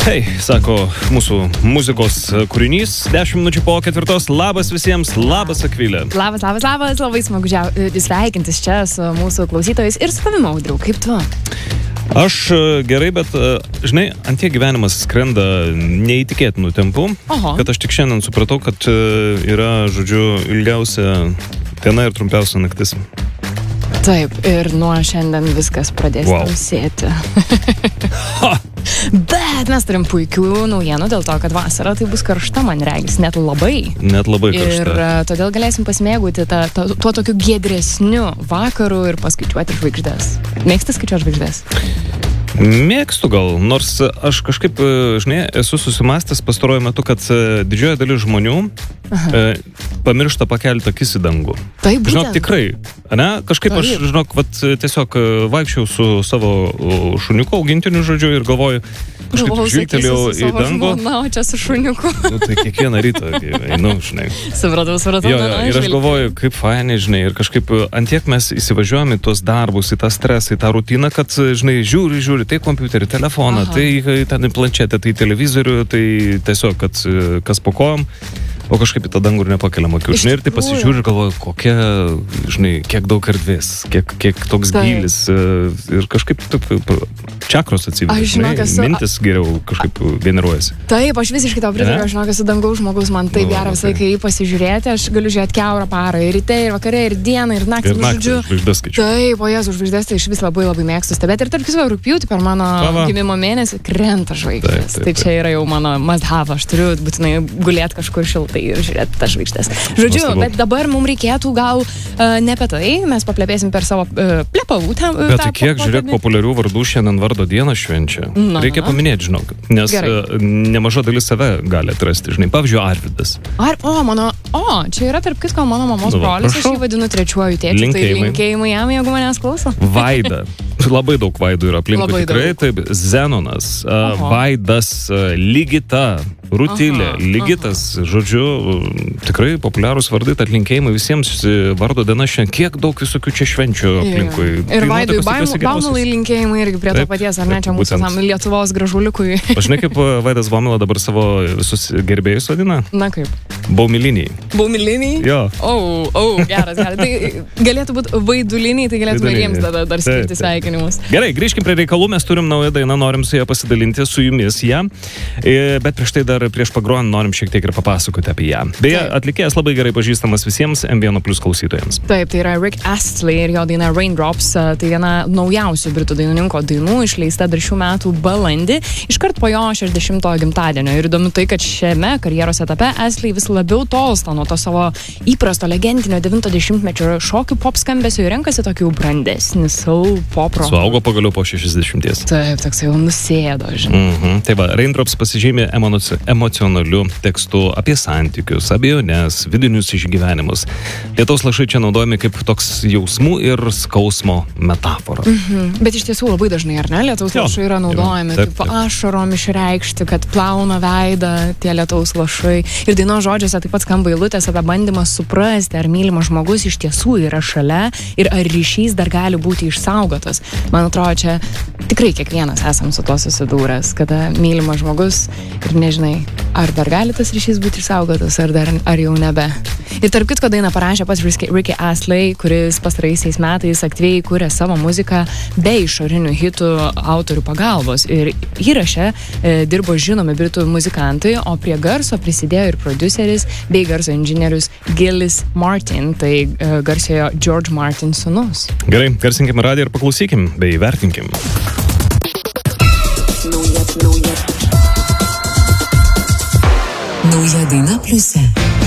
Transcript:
Tai, sako mūsų muzikos kūrinys, 10 minučių po 4. Labas visiems, labas Akvilė. Labas, labai smagu sveikintis čia su mūsų klausytojais ir su tavimi, Audriau, kaip tu? Aš gerai, bet, žinai, antie gyvenimas skrenda neįtikėtinų tempų, kad aš tik šiandien supratau, kad yra, žodžiu, ilgiausia diena ir trumpiausia naktis. Taip, ir nuo šiandien viskas pradės tamsėti. Bet mes turim puikių naujienų dėl to, kad vasara tai bus karšta, man regis, net labai karšta. Ir todėl galėsim pasimėgauti tuo tokiu giedresniu vakaru ir paskaičiuoti žvaigždės. Mėgsti skaičiuoti žvaigždės? Mėgstu gal, nors aš kažkaip, žinai, esu susimastęs pastaruoju metu, kad didžioji dalis žmonių pamiršta pakelti akis į dangų. Taip, būtent. Žinok, tikrai, ne? Kažkaip aš, žinok, tiesiog vaikščiau su savo šuniuku augintiniu, žodžiu, ir galvoju, kažkaip žvilgtelėjau į dangų. Na, o čia su šuniuku. Tai kiekvieną rytą, žinai. Supratau. Ir aš galvoju, kaip fainai, žinai, ir kažkaip antiek mes įsivažiuojame į tuos darbus, į tą stresą, į tą rutiną, kad, žinai, žiūri, tai kompiuterį, telefoną, tai ten planšetę, tai televizorių, tai tiesiog, kad kas po kojom, o kažkaip į tą dangų ir nepakeliam akių. Žinai, ir tai pasižiūri ir galvoju, kokia, žinai, kiek daug erdvės, kiek toks gylis ir kažkaip čakros atsiveria, žinai, mintis geriau kažkaip generuojasi. Taip, aš visiškai tau pritariu, aš žinok, esu dangaus žmogus, man taip gera visą laiką jį pasižiūrėti, aš galiu žiūrėti kiaurą parą, ir ryte, ir vakare, ir dieną, ir naktį, žodžiu. Taip, o jas žvaigždės tai iš vis labai mėgstu stebėti. Ir tarp kitko, rugpjūtį per mano gimimo mėnesį krenta žvaigždės. Tai čia yra jau mano must have, aš turiu būtinai gulėti kažkur šiltai ir žiūrėti tas žvaigždės. Žodžiu, bet dabar mums reikėtų gal ne apie tai, mes paplepėsim per savo plepalų. Bet kiek, žiūrėk, populiarių vardų šiandien vardo dieną švenčia. Reikia paminėti, žinok, nes nemaža dalis save gali atrasti, žinai. Pavyzdžiui, Arvydas. Čia yra tarp kitko mano mamos brolis, aš jį vadinu trečiuoju tėčiu, tai linkėjimai jam, jeigu manęs klauso. Vaida. Labai daug Vaidų yra aplinkui, tikrai, taip, Zenonas, Vaidas, Ligita, Rutilė, Ligitas, žodžiu, tikrai populiarūs vardai, tad linkėjimai visiems vardo diena šiandien, kiek daug visokių čia švenčių aplinkui. Ir Vaidui Baumilai linkėjimai irgi prie to paties, ar ne, čia mūsų Lietuvos gražuliukui. Aš žinai, kaip Vaidas Baumila dabar savo visus gerbėjus vadina? Na kaip? Baumiliniai. Baumiliniai? Jo. Geras. Tai galėtų būti Vaiduliniai, tai galėtume jiems dar skirti sveikinimus. Gerai, grįžkim prie reikalų, mes turim naują dainą, norim su ją pasidalinti, su jumis ją, bet prieš tai dar prieš pagrojant norim šiek tiek ir papasakoti apie ją. Beje, atlikėjas labai gerai pažįstamas visiems M1+ klausytojams. Taip, tai yra Rick Astley ir jo daina Raindrops, tai viena naujausių britų dainininko dainų, išleista dar šių metų balandį, iškart po jo 60-ojo gimtadienio. Ir įdomu tai, kad šiame karjeros etape Astley vis labiau tolsta nuo to savo įprasto legendinio 90-mečio šokių pop skambesio ir renkasi tokį brandesnį soul pop rock. Suaugo pagaliau po 60. Taip, toks jau nusėdo, žinai. Tai va, Raindrops pasižymė emocionaliu tekstu apie santykius, abejones, vidinius išgyvenimus. Lietaus lašai čia naudojami kaip toks jausmų ir skausmo metafora. Bet iš tiesų labai dažnai, ar ne, lietaus lašai yra naudojami kaip ašarom išreikšti, kad plauna veidą tie lietaus lašai. Ir dainos žodžiuose taip pat skamba eilutės apie bandymą suprasti, ar mylimas žmogus iš tiesų yra šalia ir ar ryšys dar gali būti išsaugotas. Man atrodo, čia tikrai kiekvienas esam su tuo susidūręs, kada mylimas žmogus ir nežinai, ar dar gali tas ryšys būti išsaugotas, ar jau nebe. Ir tarp kitko dainą parašė pats Ricky Astley, kuris pastaraisiais metais aktyviai kūrė savo muziką be išorinių hitų autorių pagalbos. Ir įraše dirbo žinomi britų muzikantai, o prie garso prisidėjo ir prodiuseris bei garso inžinierius Gillis Martin, tai garsiojo George Martin sūnus. Gerai, garsinkim radiją ir paklausykim bei vertinkim. Nauja daina pliuse.